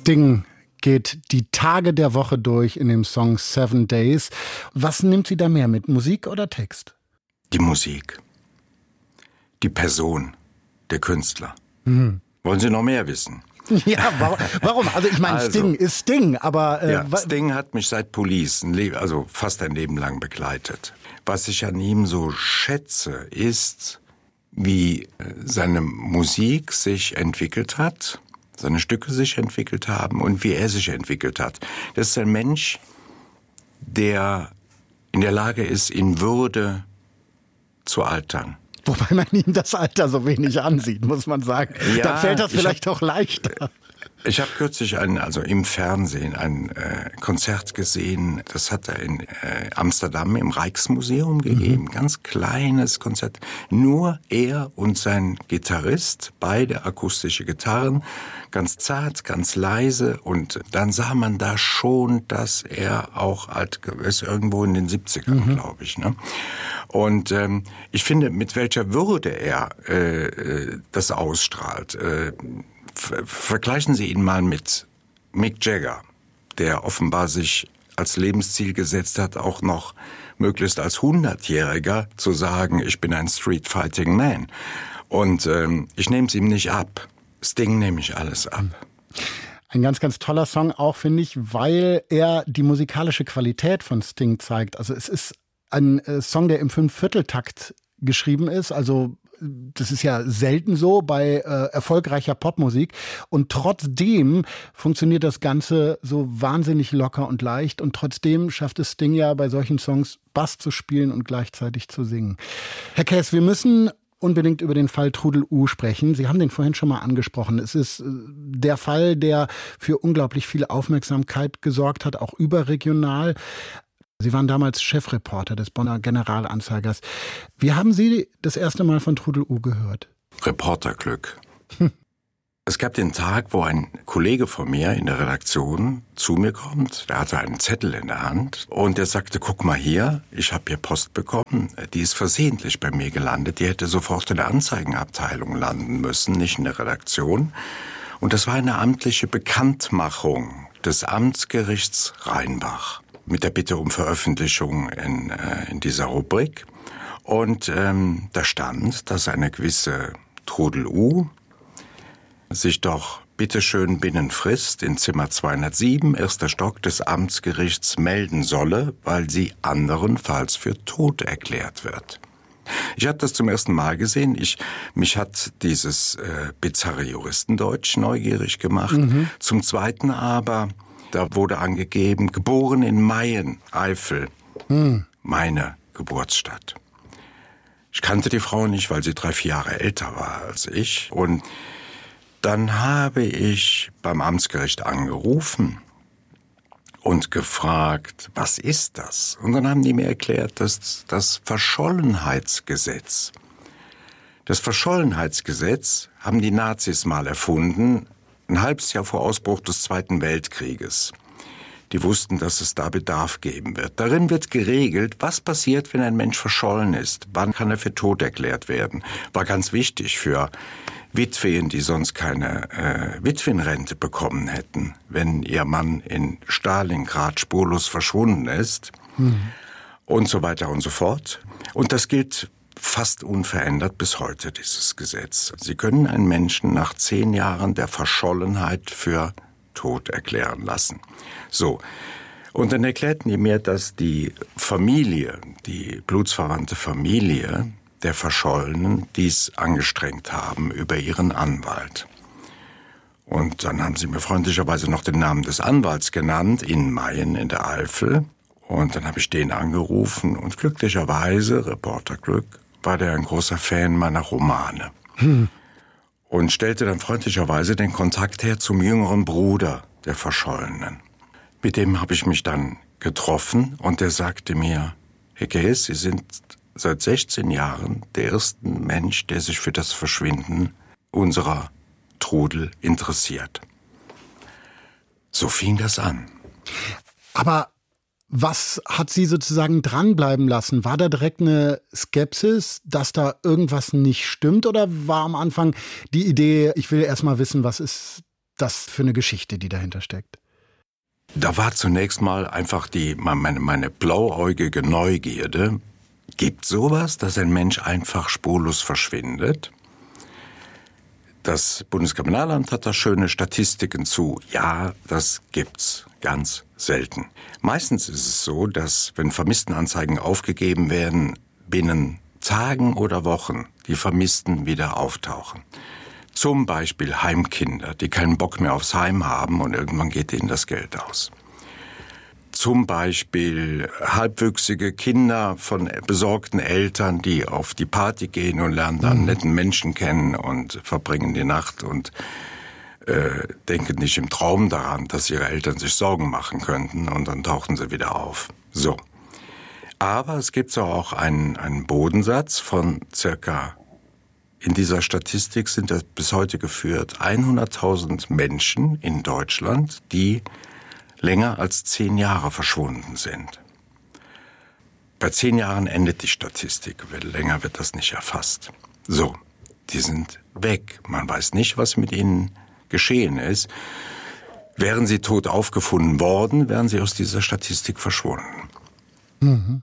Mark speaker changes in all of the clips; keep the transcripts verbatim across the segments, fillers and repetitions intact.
Speaker 1: Sting geht die Tage der Woche durch in dem Song Seven Days. Was nimmt sie da mehr mit, Musik oder Text?
Speaker 2: Die Musik. Die Person, der Künstler. Mhm. Wollen Sie noch mehr wissen?
Speaker 1: Ja, warum? Also ich meine, also, Sting ist Sting, aber... Äh,
Speaker 2: ja, Sting hat mich seit Police, ein Leben, also fast ein Leben lang begleitet. Was ich an ihm so schätze, ist, wie seine Musik sich entwickelt hat, seine Stücke sich entwickelt haben und wie er sich entwickelt hat. Das ist ein Mensch, der in der Lage ist, in Würde zu altern.
Speaker 1: Wobei man ihm das Alter so wenig ansieht, muss man sagen. Ja, dann fällt das vielleicht hab, auch leichter.
Speaker 2: Ich habe kürzlich ein, also im Fernsehen ein äh, Konzert gesehen, das hat er in äh, Amsterdam im Rijksmuseum gegeben. Mhm. Ganz kleines Konzert. Nur er und sein Gitarrist, beide akustische Gitarren, ganz zart, ganz leise. Und dann sah man da schon, dass er auch alt ist, irgendwo in den siebzigern, mhm. glaube ich. Ne? Und ähm, ich finde, mit welcher Würde er äh, das ausstrahlt. Äh, Vergleichen Sie ihn mal mit Mick Jagger, der offenbar sich als Lebensziel gesetzt hat, auch noch möglichst als hundertjähriger zu sagen, ich bin ein Street-Fighting Man. Und ähm, ich nehme es ihm nicht ab. Sting nehme ich alles ab.
Speaker 1: Ein ganz, ganz toller Song auch, finde ich, weil er die musikalische Qualität von Sting zeigt. Also es ist ein äh, Song, der im Fünfvierteltakt geschrieben ist, also das ist ja selten so bei äh, erfolgreicher Popmusik. Und trotzdem funktioniert das Ganze so wahnsinnig locker und leicht. Und trotzdem schafft es Sting ja bei solchen Songs Bass zu spielen und gleichzeitig zu singen. Herr Käs, wir müssen unbedingt über den Fall Trudel U sprechen. Sie haben den vorhin schon mal angesprochen. Es ist der Fall, der für unglaublich viel Aufmerksamkeit gesorgt hat, auch überregional. Sie waren damals Chefreporter des Bonner Generalanzeigers. Wie haben Sie das erste Mal von Trudel U gehört?
Speaker 2: Reporterglück. Hm. Es gab den Tag, wo ein Kollege von mir in der Redaktion zu mir kommt. Der hatte einen Zettel in der Hand und der sagte, guck mal hier, ich habe hier Post bekommen. Die ist versehentlich bei mir gelandet. Die hätte sofort in der Anzeigenabteilung landen müssen, nicht in der Redaktion. Und das war eine amtliche Bekanntmachung des Amtsgerichts Rheinbach mit der Bitte um Veröffentlichung in, äh, in dieser Rubrik. Und ähm, da stand, dass eine gewisse Trudel U sich doch bitteschön binnen Frist in Zimmer zweihundertsieben, erster Stock des Amtsgerichts melden solle, weil sie anderenfalls für tot erklärt wird. Ich habe das zum ersten Mal gesehen. Ich, mich hat dieses äh, bizarre Juristendeutsch neugierig gemacht. Mhm. Zum Zweiten aber... Da wurde angegeben, geboren in Mayen, Eifel, hm. meine Geburtsstadt. Ich kannte die Frau nicht, weil sie drei, vier Jahre älter war als ich. Und dann habe ich beim Amtsgericht angerufen und gefragt, was ist das? Und dann haben die mir erklärt, dass das Verschollenheitsgesetz, das Verschollenheitsgesetz haben die Nazis mal erfunden, ein halbes Jahr vor Ausbruch des Zweiten Weltkrieges. Die wussten, dass es da Bedarf geben wird. Darin wird geregelt, was passiert, wenn ein Mensch verschollen ist. Wann kann er für tot erklärt werden? War ganz wichtig für Witwen, die sonst keine äh, Witwenrente bekommen hätten, wenn ihr Mann in Stalingrad spurlos verschwunden ist. Mhm. Und so weiter und so fort. Und das gilt fast unverändert bis heute, dieses Gesetz. Sie können einen Menschen nach zehn Jahren der Verschollenheit für tot erklären lassen. So. Und dann erklärten die mir, dass die Familie, die blutsverwandte Familie der Verschollenen dies angestrengt haben über ihren Anwalt. Und dann haben sie mir freundlicherweise noch den Namen des Anwalts genannt, in Mayen in der Eifel. Und dann habe ich den angerufen und glücklicherweise, Reporterglück, war der ein großer Fan meiner Romane. Hm. Und stellte dann freundlicherweise den Kontakt her zum jüngeren Bruder der Verschollenen. Mit dem habe ich mich dann getroffen und der sagte mir, Herr Käs, Sie sind seit sechzehn Jahren der erste Mensch, der sich für das Verschwinden unserer Trudel interessiert. So fing das an.
Speaker 1: Aber was hat Sie sozusagen dranbleiben lassen? War da direkt eine Skepsis, dass da irgendwas nicht stimmt? Oder war am Anfang die Idee, ich will erst mal wissen, was ist das für eine Geschichte, die dahinter steckt?
Speaker 2: Da war zunächst mal einfach die meine, meine blauäugige Neugierde. Gibt sowas, dass ein Mensch einfach spurlos verschwindet? Das Bundeskriminalamt hat da schöne Statistiken zu. Ja, das gibt's ganz selten. Meistens ist es so, dass, wenn Vermisstenanzeigen aufgegeben werden, binnen Tagen oder Wochen die Vermissten wieder auftauchen. Zum Beispiel Heimkinder, die keinen Bock mehr aufs Heim haben und irgendwann geht ihnen das Geld aus. Zum Beispiel halbwüchsige Kinder von besorgten Eltern, die auf die Party gehen und lernen dann mhm. netten Menschen kennen und verbringen die Nacht und äh, denken nicht im Traum daran, dass ihre Eltern sich Sorgen machen könnten und dann tauchen sie wieder auf. So. Aber es gibt auch einen, einen Bodensatz von circa, in dieser Statistik sind das bis heute geführt, hunderttausend Menschen in Deutschland, die länger als zehn Jahre verschwunden sind. Bei zehn Jahren endet die Statistik, länger wird das nicht erfasst. So, die sind weg. Man weiß nicht, was mit ihnen geschehen ist. Wären sie tot aufgefunden worden, wären sie aus dieser Statistik verschwunden.
Speaker 1: Mhm.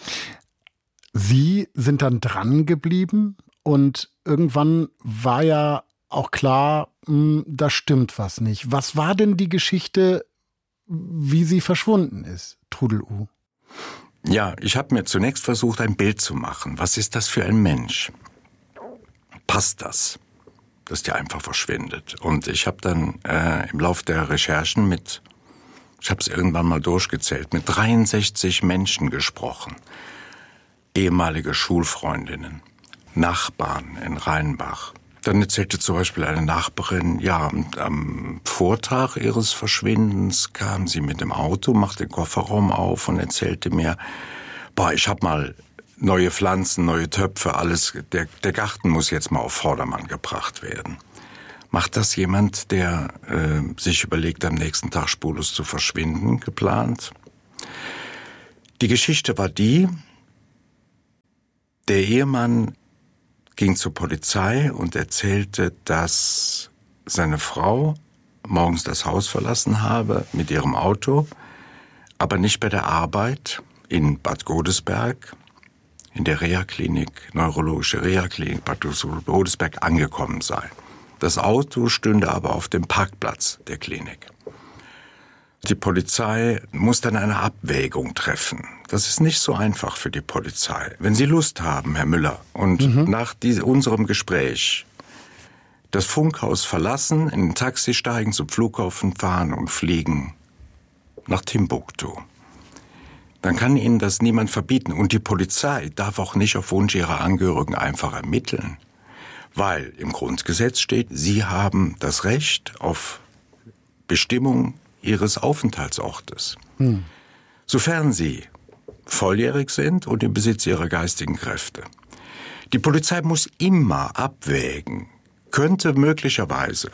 Speaker 1: Sie sind dann dran geblieben und irgendwann war ja auch klar, mh, da stimmt was nicht. Was war denn die Geschichte, wie sie verschwunden ist, Trudel-U?
Speaker 2: Ja, ich habe mir zunächst versucht, ein Bild zu machen. Was ist das für ein Mensch? Passt das, dass der einfach verschwindet? Und ich habe dann äh, im Lauf der Recherchen mit, ich habe es irgendwann mal durchgezählt, mit dreiundsechzig Menschen gesprochen. Ehemalige Schulfreundinnen, Nachbarn in Rheinbach. Dann erzählte zum Beispiel eine Nachbarin, ja, am Vortag ihres Verschwindens kam sie mit dem Auto, machte den Kofferraum auf und erzählte mir, boah, ich hab mal neue Pflanzen, neue Töpfe, alles, der, der Garten muss jetzt mal auf Vordermann gebracht werden. Macht das jemand, der äh, sich überlegt, am nächsten Tag spurlos zu verschwinden, geplant? Die Geschichte war die, der Ehemann ging zur Polizei und erzählte, dass seine Frau morgens das Haus verlassen habe mit ihrem Auto, aber nicht bei der Arbeit in Bad Godesberg, in der Reha-Klinik, neurologische Reha-Klinik Bad Godesberg angekommen sei. Das Auto stünde aber auf dem Parkplatz der Klinik. Die Polizei muss dann eine Abwägung treffen. Das ist nicht so einfach für die Polizei. Wenn Sie Lust haben, Herr Müller, und mhm. nach die, unserem Gespräch das Funkhaus verlassen, in ein Taxi steigen, zum Flughafen fahren und fliegen nach Timbuktu, dann kann Ihnen das niemand verbieten. Und die Polizei darf auch nicht auf Wunsch ihrer Angehörigen einfach ermitteln. Weil im Grundgesetz steht, Sie haben das Recht auf Bestimmung Ihres Aufenthaltsortes. Hm. Sofern Sie volljährig sind und im Besitz Ihrer geistigen Kräfte. Die Polizei muss immer abwägen, könnte möglicherweise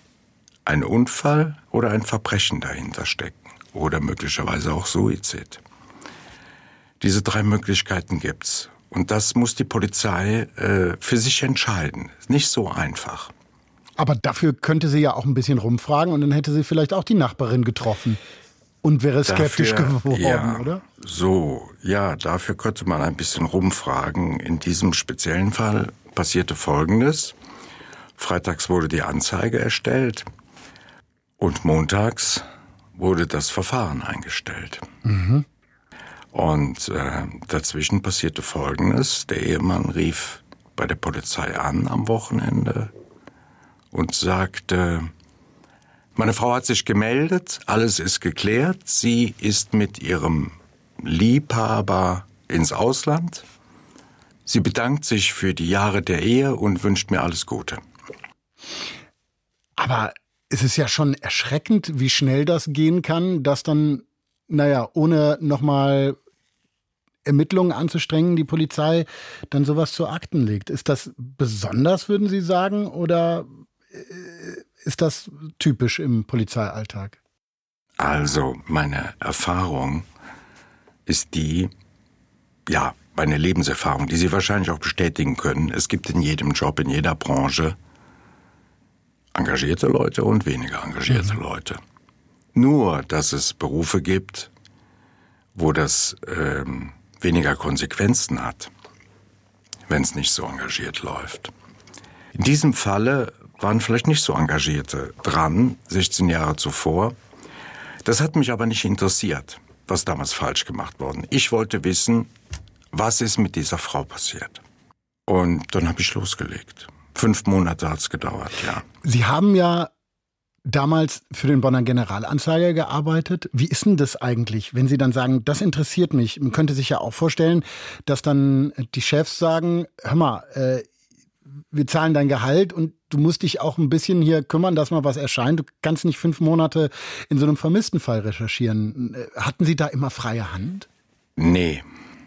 Speaker 2: ein Unfall oder ein Verbrechen dahinter stecken oder möglicherweise auch Suizid. Diese drei Möglichkeiten gibt's. Und das muss die Polizei äh, für sich entscheiden. Nicht so einfach.
Speaker 1: Aber dafür könnte sie ja auch ein bisschen rumfragen und dann hätte sie vielleicht auch die Nachbarin getroffen und wäre skeptisch dafür, geworden,
Speaker 2: ja,
Speaker 1: oder?
Speaker 2: So, ja, dafür könnte man ein bisschen rumfragen. In diesem speziellen Fall passierte Folgendes. Freitags wurde die Anzeige erstellt und montags wurde das Verfahren eingestellt. Mhm. Und äh, dazwischen passierte Folgendes. Der Ehemann rief bei der Polizei an am Wochenende und sagte, meine Frau hat sich gemeldet, alles ist geklärt, sie ist mit ihrem Liebhaber ins Ausland. Sie bedankt sich für die Jahre der Ehe und wünscht mir alles Gute.
Speaker 1: Aber es ist ja schon erschreckend, wie schnell das gehen kann, dass dann, naja, ohne nochmal Ermittlungen anzustrengen, die Polizei dann sowas zu Akten legt. Ist das besonders, würden Sie sagen, oder ist das typisch im Polizeialltag?
Speaker 2: Also, meine Erfahrung ist die, ja, meine Lebenserfahrung, die Sie wahrscheinlich auch bestätigen können. Es gibt in jedem Job, in jeder Branche engagierte Leute und weniger engagierte mhm. Leute. Nur, dass es Berufe gibt, wo das ähm, weniger Konsequenzen hat, wenn es nicht so engagiert läuft. In diesem Falle waren vielleicht nicht so Engagierte dran, sechzehn Jahre zuvor. Das hat mich aber nicht interessiert, was damals falsch gemacht worden. Ich wollte wissen, was ist mit dieser Frau passiert. Und dann habe ich losgelegt. Fünf Monate hat es gedauert, ja.
Speaker 1: Sie haben ja damals für den Bonner Generalanzeiger gearbeitet. Wie ist denn das eigentlich, wenn Sie dann sagen, das interessiert mich? Man könnte sich ja auch vorstellen, dass dann die Chefs sagen, hör mal, äh, wir zahlen dein Gehalt und du musst dich auch ein bisschen hier kümmern, dass mal was erscheint. Du kannst nicht fünf Monate in so einem Vermisstenfall recherchieren. Hatten Sie da immer freie Hand?
Speaker 2: Nee.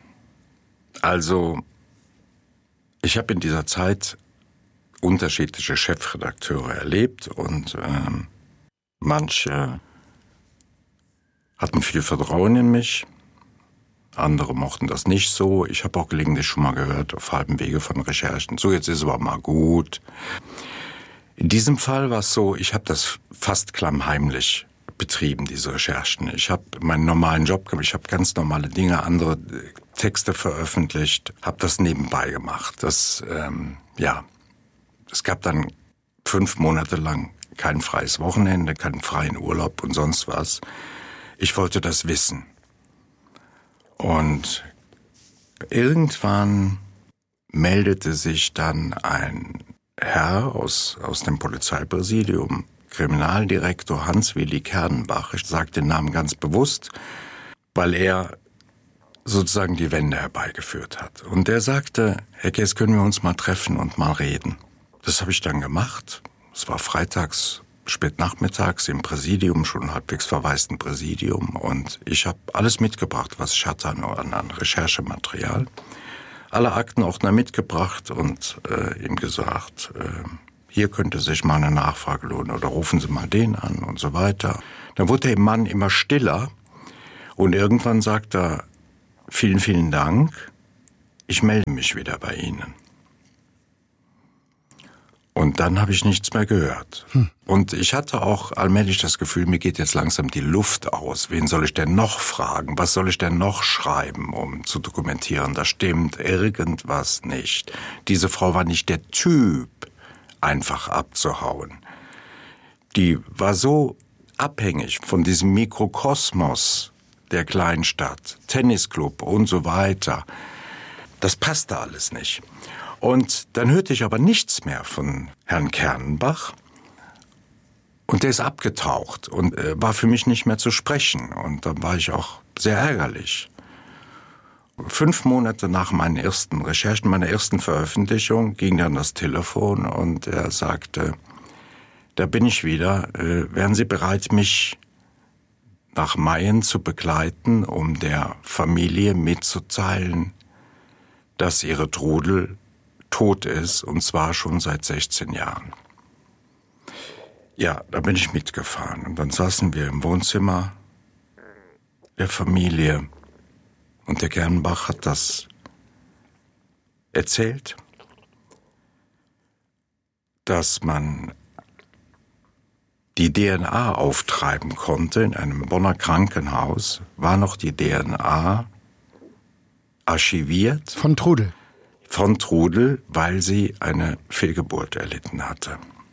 Speaker 2: Also, ich habe in dieser Zeit unterschiedliche Chefredakteure erlebt und ähm, manche hatten viel Vertrauen in mich, andere mochten das nicht so. Ich habe auch gelegentlich schon mal gehört, auf halbem Wege von Recherchen, so jetzt ist es aber mal gut. In diesem Fall war es so, ich habe das fast klammheimlich betrieben, diese Recherchen. Ich habe meinen normalen Job gemacht, ich habe ganz normale Dinge, andere Texte veröffentlicht, habe das nebenbei gemacht. Das, ähm, ja... Es gab dann fünf Monate lang kein freies Wochenende, keinen freien Urlaub und sonst was. Ich wollte das wissen. Und irgendwann meldete sich dann ein Herr aus, aus dem Polizeipräsidium, Kriminaldirektor Hans-Willi Kernbach. Ich sage den Namen ganz bewusst, weil er sozusagen die Wende herbeigeführt hat. Und der sagte, Herr Kess, können wir uns mal treffen und mal reden? Das habe ich dann gemacht. Es war freitags, spät nachmittags im Präsidium, schon halbwegs verwaisten Präsidium. Und ich habe alles mitgebracht, was ich hatte an, an Recherchematerial. Alle Aktenordner mitgebracht und äh, ihm gesagt, äh, hier könnte sich mal eine Nachfrage lohnen oder rufen Sie mal den an und so weiter. Dann wurde der Mann immer stiller und irgendwann sagt er, vielen, vielen Dank, ich melde mich wieder bei Ihnen. Und dann habe ich nichts mehr gehört. Hm. Und ich hatte auch allmählich das Gefühl, mir geht jetzt langsam die Luft aus. Wen soll ich denn noch fragen? Was soll ich denn noch schreiben, um zu dokumentieren? Da stimmt irgendwas nicht. Diese Frau war nicht der Typ, einfach abzuhauen. Die war so abhängig von diesem Mikrokosmos der Kleinstadt, Tennisclub und so weiter. Das passte alles nicht. Und dann hörte ich aber nichts mehr von Herrn Kernbach. Und der ist abgetaucht und äh, war für mich nicht mehr zu sprechen. Und dann war ich auch sehr ärgerlich. Fünf Monate nach meinen ersten Recherchen, meiner ersten Veröffentlichung, ging dann das Telefon und er sagte, da bin ich wieder, äh, wären Sie bereit, mich nach Mayen zu begleiten, um der Familie mitzuteilen, dass ihre Trudel tot ist, und zwar schon seit sechzehn Jahren. Ja, da bin ich mitgefahren. Und dann saßen wir im Wohnzimmer der Familie. Und der Kernbach hat das erzählt, dass man die D N A auftreiben konnte in einem Bonner Krankenhaus, war noch die D N A archiviert.
Speaker 1: Von Trudel.
Speaker 2: Von Trudel, weil sie eine Fehlgeburt erlitten hatte.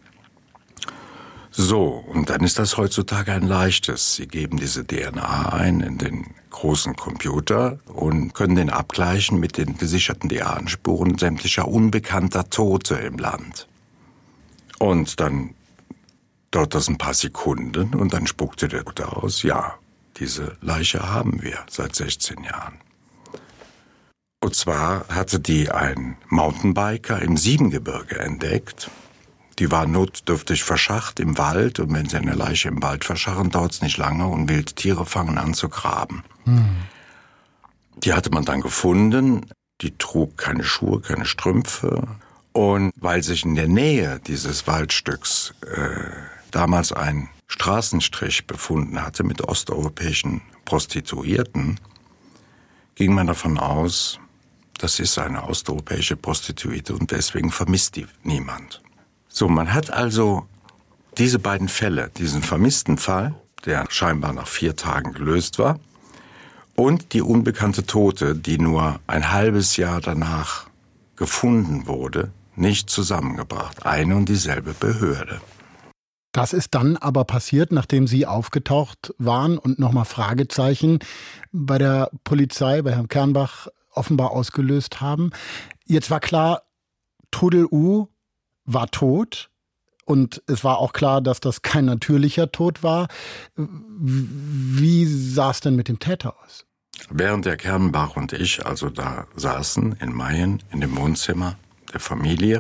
Speaker 2: So, und dann ist das heutzutage ein leichtes. Sie geben diese D N A ein in den großen Computer und können den abgleichen mit den gesicherten D N A-Spuren sämtlicher unbekannter Tote im Land. Und dann dauert das ein paar Sekunden und dann spuckte der Doktor aus, ja, diese Leiche haben wir seit sechzehn Jahren. Und zwar hatte die ein Mountainbiker im Siebengebirge entdeckt. Die war notdürftig verscharrt im Wald und wenn sie eine Leiche im Wald verscharren, dauert es nicht lange und Wildtiere fangen an zu graben. Hm. Die hatte man dann gefunden, die trug keine Schuhe, keine Strümpfe und weil sich in der Nähe dieses Waldstücks äh, damals ein Straßenstrich befunden hatte mit osteuropäischen Prostituierten, ging man davon aus, das ist eine osteuropäische Prostituierte und deswegen vermisst die niemand. So, man hat also diese beiden Fälle, diesen vermissten Fall, der scheinbar nach vier Tagen gelöst war, und die unbekannte Tote, die nur ein halbes Jahr danach gefunden wurde, nicht zusammengebracht. Eine und dieselbe Behörde.
Speaker 1: Das ist dann aber passiert, nachdem Sie aufgetaucht waren und nochmal Fragezeichen bei der Polizei, bei Herrn Kernbach offenbar ausgelöst haben. Jetzt war klar, Trudel U war tot. Und es war auch klar, dass das kein natürlicher Tod war. Wie sah es denn mit dem Täter aus?
Speaker 2: Während der Kernbach und ich also da saßen in Mayen in dem Wohnzimmer der Familie,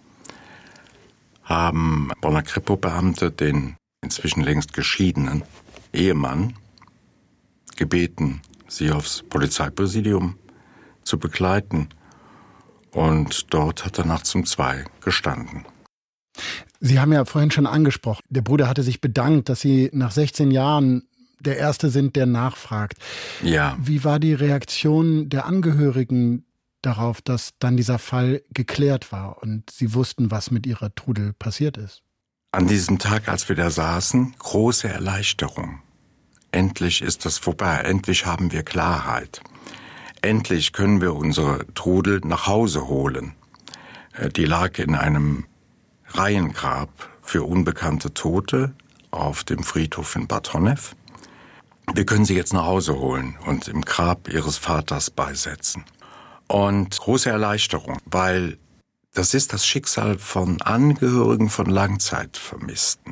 Speaker 2: haben Bonner Kripo-Beamte den inzwischen längst geschiedenen Ehemann gebeten, sie aufs Polizeipräsidium zu begleiten. Und dort hat er nachts um zwei gestanden.
Speaker 1: Sie haben ja vorhin schon angesprochen, der Bruder hatte sich bedankt, dass Sie nach sechzehn Jahren der Erste sind, der nachfragt.
Speaker 2: Ja.
Speaker 1: Wie war die Reaktion der Angehörigen darauf, dass dann dieser Fall geklärt war und Sie wussten, was mit Ihrer Trudel passiert ist?
Speaker 2: An diesem Tag, als wir da saßen, große Erleichterung. Endlich ist das vorbei, endlich haben wir Klarheit. Endlich können wir unsere Trudel nach Hause holen. Die lag in einem Reihengrab für unbekannte Tote auf dem Friedhof in Bad Honnef. Wir können sie jetzt nach Hause holen und im Grab ihres Vaters beisetzen. Und große Erleichterung, weil das ist das Schicksal von Angehörigen von Langzeitvermissten.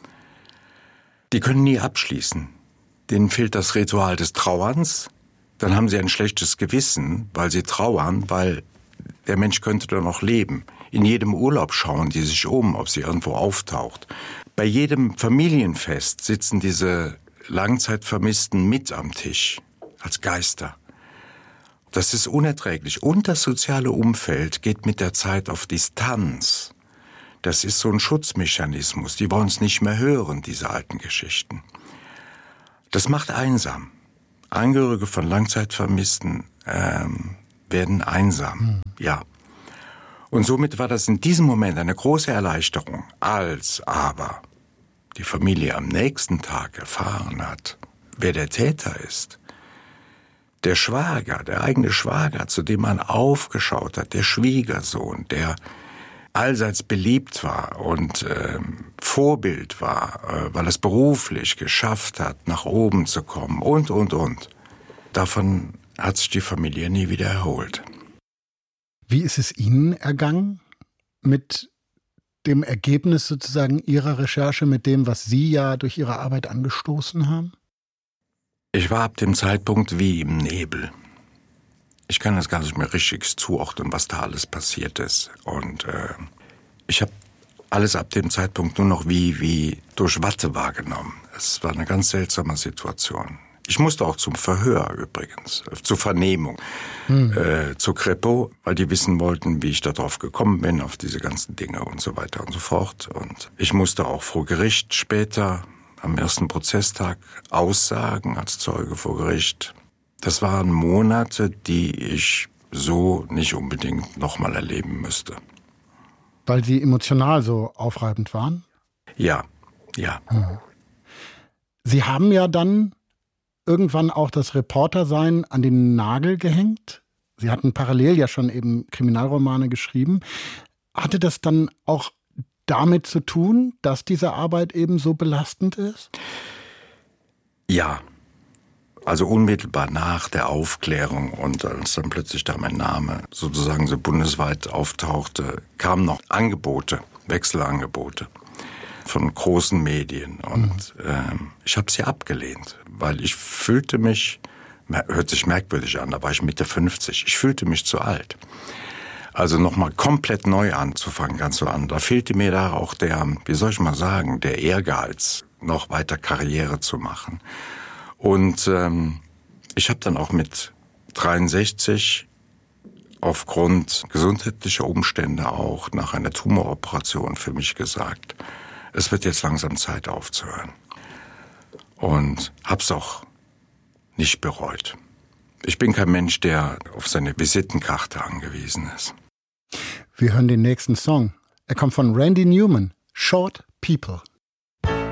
Speaker 2: Die können nie abschließen. Denen fehlt das Ritual des Trauerns. Dann haben sie ein schlechtes Gewissen, weil sie trauern, weil der Mensch könnte doch noch leben. In jedem Urlaub schauen die sich um, ob sie irgendwo auftaucht. Bei jedem Familienfest sitzen diese Langzeitvermissten mit am Tisch, als Geister. Das ist unerträglich. Und das soziale Umfeld geht mit der Zeit auf Distanz. Das ist so ein Schutzmechanismus. Die wollen es nicht mehr hören, diese alten Geschichten. Das macht einsam. Angehörige von Langzeitvermissten ähm, werden einsam, mhm. ja. Und somit war das in diesem Moment eine große Erleichterung, als aber die Familie am nächsten Tag erfahren hat, wer der Täter ist. Der Schwager, der eigene Schwager, zu dem man aufgeschaut hat, der Schwiegersohn, der allseits beliebt war und äh, Vorbild war, äh, weil es beruflich geschafft hat, nach oben zu kommen und, und, und. Davon hat sich die Familie nie wieder erholt.
Speaker 1: Wie ist es Ihnen ergangen mit dem Ergebnis sozusagen Ihrer Recherche, mit dem, was Sie ja durch Ihre Arbeit angestoßen haben?
Speaker 2: Ich war ab dem Zeitpunkt wie im Nebel. Ich kann das gar nicht mehr richtig zuordnen, was da alles passiert ist. Und äh, ich habe alles ab dem Zeitpunkt nur noch wie, wie durch Watte wahrgenommen. Es war eine ganz seltsame Situation. Ich musste auch zum Verhör übrigens, zur Vernehmung, hm. äh, zur Kripo, weil die wissen wollten, wie ich darauf gekommen bin, auf diese ganzen Dinge und so weiter und so fort. Und ich musste auch vor Gericht später, am ersten Prozesstag, aussagen als Zeuge vor Gericht. Das waren Monate, die ich so nicht unbedingt nochmal erleben müsste.
Speaker 1: Weil sie emotional so aufreibend waren?
Speaker 2: Ja, ja.
Speaker 1: Hm. Sie haben ja dann irgendwann auch das Reportersein an den Nagel gehängt. Sie hatten parallel ja schon eben Kriminalromane geschrieben. Hatte das dann auch damit zu tun, dass diese Arbeit eben so belastend ist?
Speaker 2: Ja, also unmittelbar nach der Aufklärung und als dann plötzlich da mein Name sozusagen so bundesweit auftauchte, kamen noch Angebote, Wechselangebote von großen Medien und mhm. ähm, ich habe sie abgelehnt, weil ich fühlte mich, hört sich merkwürdig an, da war ich Mitte fünfzig, ich fühlte mich zu alt. Also nochmal komplett neu anzufangen, ganz so an. Da fehlte mir da auch der, wie soll ich mal sagen, der Ehrgeiz, noch weiter Karriere zu machen. Und ähm, ich habe dann auch mit dreiundsechzig aufgrund gesundheitlicher Umstände auch nach einer Tumoroperation für mich gesagt, es wird jetzt langsam Zeit aufzuhören. Und hab's auch nicht bereut. Ich bin kein Mensch, der auf seine Visitenkarte angewiesen ist.
Speaker 1: Wir hören den nächsten Song. Er kommt von Randy Newman, Short People.